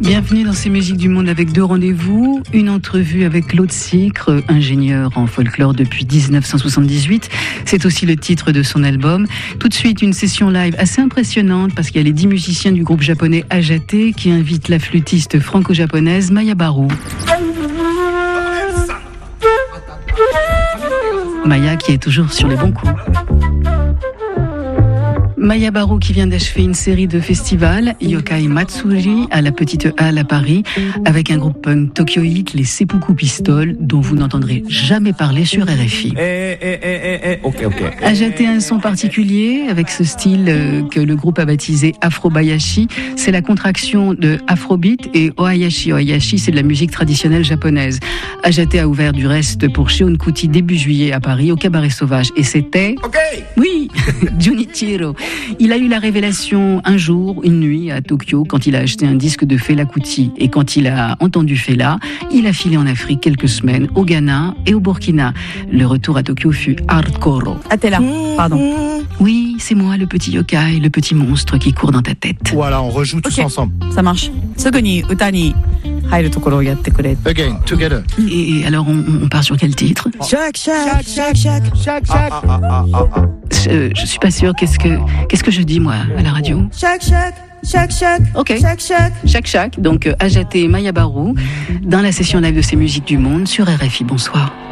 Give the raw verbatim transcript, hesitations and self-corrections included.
Bienvenue dans ces musiques du monde avec deux rendez-vous. Une entrevue avec Claude Sicre, ingénieur en folklore depuis dix-neuf cent soixante-dix-huit. C'est aussi le titre de son album. Tout de suite, une session live assez impressionnante parce qu'il y a les dix musiciens du groupe japonais Ajate qui invitent la flûtiste franco-japonaise Maya Baru. Maya qui est toujours sur les bons coups. Maya Baru qui vient d'achever une série de festivals, Yokai Matsuri à la Petite Halle à Paris, avec un groupe punk tokyoïte, les Seppuku Pistols, dont vous n'entendrez jamais parler sur R F I. Eh, eh, eh, eh, eh, ok, ok. Ajate un son particulier, avec ce style euh, que le groupe a baptisé Afrobayashi. C'est la contraction de Afrobeat et Ohayashi. Ohayashi, c'est de la musique traditionnelle japonaise. Ajate a ouvert du reste pour Shion Kuti début juillet à Paris, au Cabaret Sauvage. Et c'était... Ok. Oui, Junichiro. Il a eu la révélation un jour, une nuit, à Tokyo, quand il a acheté un disque de Fela Kuti. Et quand il a entendu Fela, il a filé en Afrique quelques semaines, au Ghana et au Burkina. Le retour à Tokyo fut hardcore. Ah, t'es là, pardon. Oui, c'est moi, le petit yokai, le petit monstre qui court dans ta tête. Voilà, on rejoue tous Ok. ensemble. Ça marche. Sugu ni uta ni hairu tokoro o yatte kure. Again, together. Et alors, on, on part sur quel titre ? Chaque, chaque, chaque, chaque. Chaque, chaque. Ah, ah, ah, ah, ah. je, je suis pas sûre. Qu'est-ce que, qu'est-ce que je dis, moi, à la radio ? Chaque, chaque, chaque, chaque, Ok. chaque, chaque. Chaque chaque, donc euh, Ajate et Maya Baru, dans la session live de ces musiques du monde sur R F I. Bonsoir.